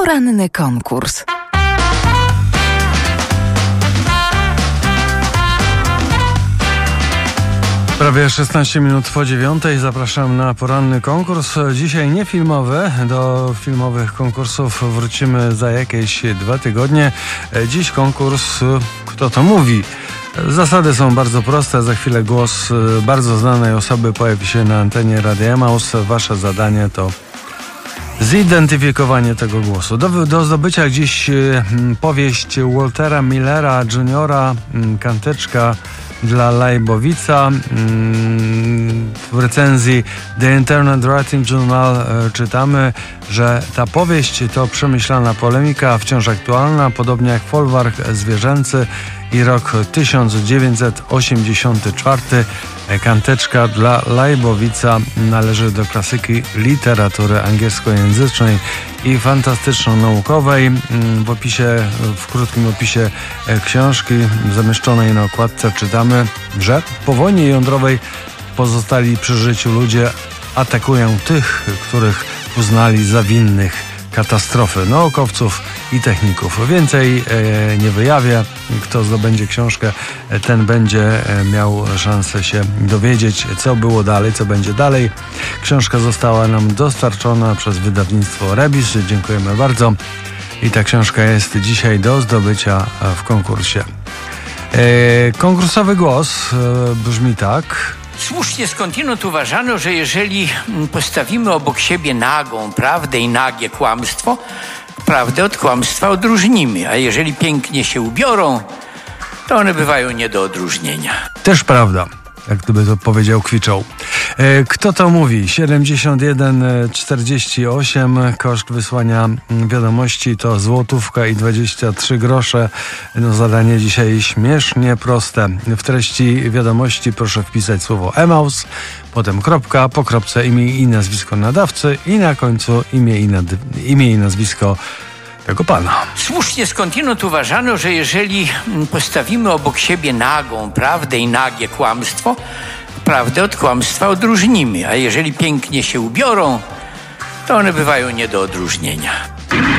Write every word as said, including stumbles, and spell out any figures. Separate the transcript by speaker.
Speaker 1: Poranny konkurs.
Speaker 2: Prawie szesnaście minut po dziewiątej zapraszam na poranny konkurs. Dzisiaj nie filmowy. Do filmowych konkursów wrócimy za jakieś dwa tygodnie. Dziś konkurs Kto to mówi? Zasady są bardzo proste. Za chwilę głos bardzo znanej osoby pojawi się na antenie Radia Emaus. Wasze zadanie to zidentyfikowanie tego głosu. Do, do zdobycia dziś hmm, powieść Waltera Millera juniora hmm, Kanteczka dla Lajbowica. W recenzji The Internet Writing Journal czytamy, że ta powieść to przemyślana polemika, wciąż aktualna, podobnie jak folwark zwierzęcy i rok tysiąc dziewięćset osiemdziesiąty czwarty. Kanteczka dla Lajbowica należy do klasyki literatury angielskojęzycznej i fantastyczno-naukowej. W opisie, w krótkim opisie książki zamieszczonej na okładce czytamy, że po wojnie jądrowej pozostali przy życiu ludzie atakują tych, których uznali za winnych katastrofy, naukowców i techników. Więcej e, nie wyjawię. Kto zdobędzie książkę, ten będzie e, miał szansę się dowiedzieć, co było dalej, co będzie dalej. Książka została nam dostarczona przez wydawnictwo Rebis. Dziękujemy bardzo. I ta książka jest dzisiaj do zdobycia w konkursie. E, konkursowy głos e, brzmi tak.
Speaker 3: Słusznie skądinąd uważano, że jeżeli postawimy obok siebie nagą prawdę i nagie kłamstwo, prawdę od kłamstwa odróżnimy, a jeżeli pięknie się ubiorą, to one bywają nie do odróżnienia.
Speaker 2: Też prawda, jak gdyby to powiedział Kwiczą. Kto to mówi? siedemdziesiąt jeden czterdzieści osiem. Koszt wysłania wiadomości to złotówka i dwadzieścia trzy grosze. No, zadanie dzisiaj śmiesznie proste. W treści wiadomości proszę wpisać słowo Emaus, potem kropka, po kropce imię i nazwisko nadawcy i na końcu imię i, nad, imię i nazwisko tego pana.
Speaker 3: Słusznie skądinąd uważano, że jeżeli postawimy obok siebie nagą prawdę i nagie kłamstwo, prawdę od kłamstwa odróżnimy, a jeżeli pięknie się ubiorą, to one bywają nie do odróżnienia.